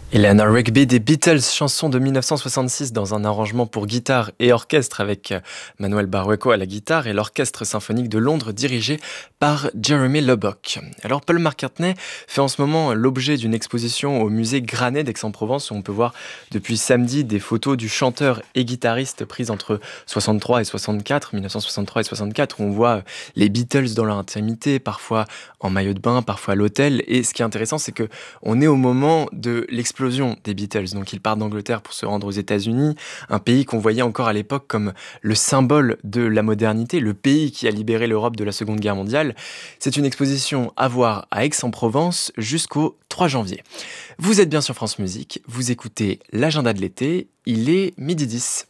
Eleanor Rigby des Beatles, chanson de 1966 dans un arrangement pour guitare et orchestre avec Manuel Barrueco à la guitare et l'Orchestre symphonique de Londres dirigé par Jeremy Lubbock. Alors Paul McCartney fait en ce moment l'objet d'une exposition au musée Granet d'Aix-en-Provence où on peut voir depuis samedi des photos du chanteur et guitariste prises entre 63 et 64, 1963 et 64 où on voit les Beatles dans leur intimité, parfois en maillot de bain, parfois à l'hôtel. Et ce qui est intéressant, c'est que on est au moment de l'explosion des Beatles. Donc ils partent d'Angleterre pour se rendre aux États-Unis, un pays qu'on voyait encore à l'époque comme le symbole de la modernité, le pays qui a libéré l'Europe de la Seconde Guerre mondiale. C'est une exposition à voir à Aix-en-Provence jusqu'au 3 janvier. Vous êtes bien sur France Musique, vous écoutez l'agenda de l'été, il est 12h10.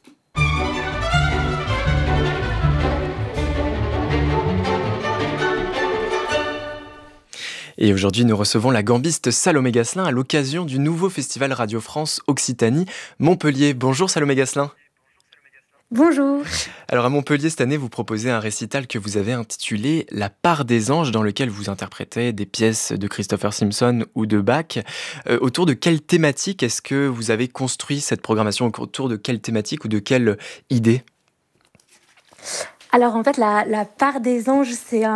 Et aujourd'hui, nous recevons la gambiste Salomé Gasselin à l'occasion du nouveau festival Radio France Occitanie Montpellier. Bonjour Salomé Gasselin. Bonjour. Alors à Montpellier, cette année, vous proposez un récital que vous avez intitulé La part des anges, dans lequel vous interprétez des pièces de Christopher Simpson ou de Bach. Autour de quelle thématique est-ce que vous avez construit cette programmation? Autour de quelle thématique ou de quelle idée? Alors en fait, la part des anges,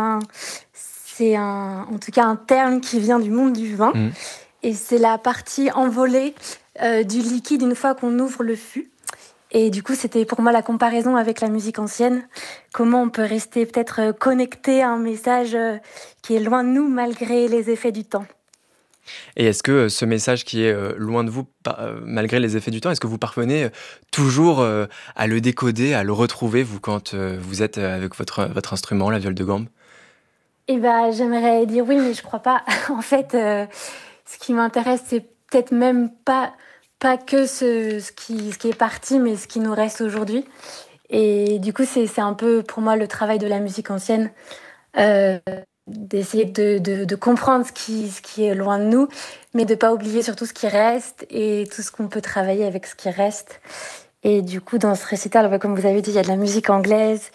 en tout cas un terme qui vient du monde du vin. Et c'est la partie envolée du liquide une fois qu'on ouvre le fût. Et du coup, c'était pour moi la comparaison avec la musique ancienne. Comment on peut rester peut-être connecté à un message qui est loin de nous malgré les effets du temps. Et est-ce que ce message qui est loin de vous, malgré les effets du temps, est-ce que vous parvenez toujours à le décoder, à le retrouver, vous, quand vous êtes avec votre instrument, la viole de gambe? Eh ben, j'aimerais dire oui, mais je crois pas. En fait, ce qui m'intéresse, c'est peut-être même pas que ce qui est parti, mais ce qui nous reste aujourd'hui. Et du coup, c'est un peu pour moi le travail de la musique ancienne, euh, d'essayer de comprendre ce qui est loin de nous, mais de pas oublier surtout ce qui reste et tout ce qu'on peut travailler avec ce qui reste. Et du coup, dans ce récital, comme vous avez dit, il y a de la musique anglaise,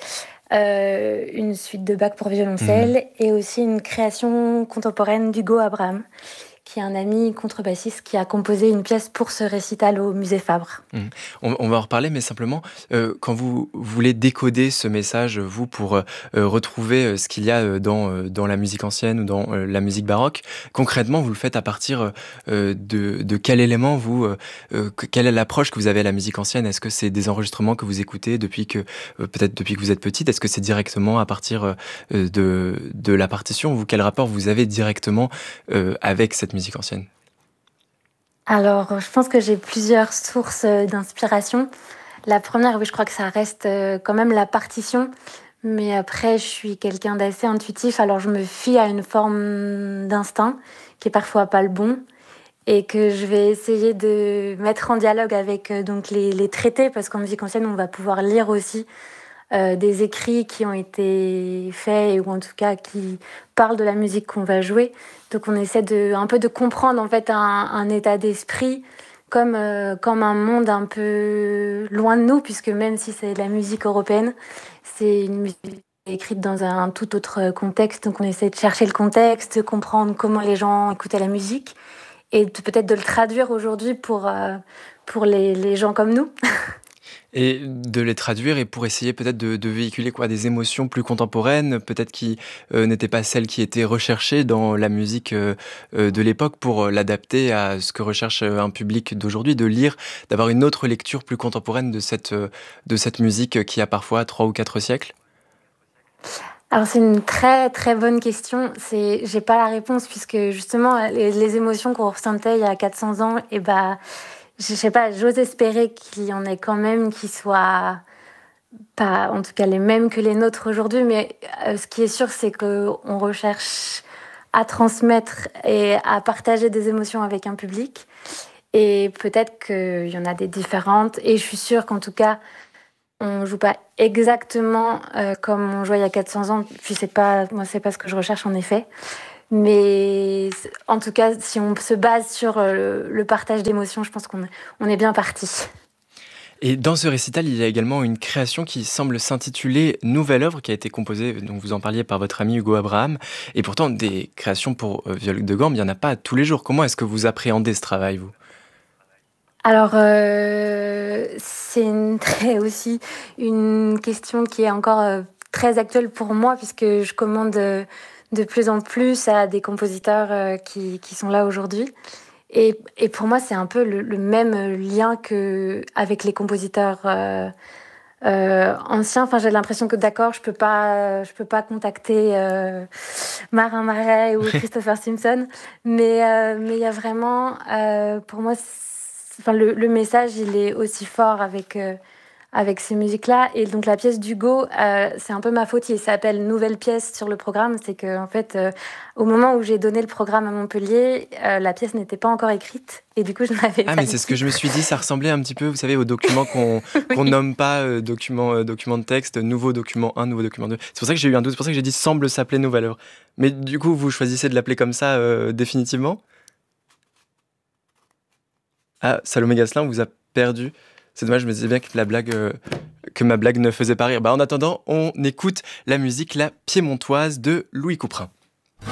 une suite de Bach pour violoncelle et aussi une création contemporaine d'Hugo Abraham, qui est un ami contrebassiste qui a composé une pièce pour ce récital au musée Fabre. On va en reparler, mais simplement, quand vous voulez décoder ce message, vous, pour retrouver ce qu'il y a dans la musique ancienne ou dans la musique baroque, concrètement, vous le faites à partir de quel élément, quelle est l'approche que vous avez à la musique ancienne? Est-ce que c'est des enregistrements que vous écoutez peut-être depuis que vous êtes petite? Est-ce que c'est directement à partir de la partition? Quel rapport vous avez directement avec cette musique ancienne? Alors, je pense que j'ai plusieurs sources d'inspiration. La première, oui, je crois que ça reste quand même la partition. Mais après, je suis quelqu'un d'assez intuitif, alors je me fie à une forme d'instinct qui est parfois pas le bon et que je vais essayer de mettre en dialogue avec donc les traités, parce qu'en musique ancienne, on va pouvoir lire aussi des écrits qui ont été faits ou en tout cas qui parlent de la musique qu'on va jouer. Donc on essaie un peu de comprendre en fait un état d'esprit comme un monde un peu loin de nous, puisque même si c'est de la musique européenne, c'est une musique écrite dans un tout autre contexte. Donc on essaie de chercher le contexte, de comprendre comment les gens écoutaient la musique et peut-être de le traduire aujourd'hui pour les gens comme nous. Et de les traduire et pour essayer peut-être de véhiculer des émotions plus contemporaines, peut-être qui n'étaient pas celles qui étaient recherchées dans la musique de l'époque pour l'adapter à ce que recherche un public d'aujourd'hui, de lire, d'avoir une autre lecture plus contemporaine de cette musique qui a parfois 3 ou 4 siècles? Alors c'est une très très bonne question. J'ai pas la réponse puisque justement les émotions qu'on ressentait il y a 400 ans, et je sais pas, j'ose espérer qu'il y en ait quand même qui soient pas en tout cas les mêmes que les nôtres aujourd'hui, mais ce qui est sûr, c'est que on recherche à transmettre et à partager des émotions avec un public, et peut-être qu'il y en a des différentes, et je suis sûre qu'en tout cas on joue pas exactement comme on jouait il y a 400 ans, puis c'est pas ce que je recherche en effet. Mais en tout cas, si on se base sur le partage d'émotions, je pense qu'on est bien parti. Et dans ce récital, il y a également une création qui semble s'intituler Nouvelle œuvre, qui a été composée, donc vous en parliez, par votre ami Hugo Abraham. Et pourtant, des créations pour viol de gambe, il n'y en a pas tous les jours. Comment est-ce que vous appréhendez ce travail, vous? Alors, c'est aussi une question qui est encore très actuelle pour moi, puisque je commande de plus en plus à des compositeurs qui sont là aujourd'hui. Et pour moi, c'est un peu le même lien que avec les compositeurs anciens. Enfin, j'ai l'impression que d'accord, je peux pas contacter Marin Marais ou Christopher Simpson, mais il y a vraiment, pour moi, enfin, le message, il est aussi fort avec ces musiques-là. Et donc la pièce d'Hugo, c'est un peu ma faute. Il s'appelle Nouvelle pièce sur le programme. C'est que en fait, au moment où j'ai donné le programme à Montpellier, la pièce n'était pas encore écrite et du coup, je ne l'avais Ah, pas mais c'est ce que je me écrite. suis dit, ça ressemblait un petit peu, vous savez, aux documents qu'on Oui. nomme pas document de texte, nouveau document 1, nouveau document 2. C'est pour ça que j'ai eu un doute, c'est pour ça que j'ai dit semble s'appeler Nouvelle œuvre. Mais du coup, vous choisissez de l'appeler comme ça définitivement? Ah, Salomé Gasselin vous a perdu. C'est dommage, je me disais bien que que ma blague ne faisait pas rire. Bah, en attendant, on écoute la musique La Piémontoise de Louis Couperin.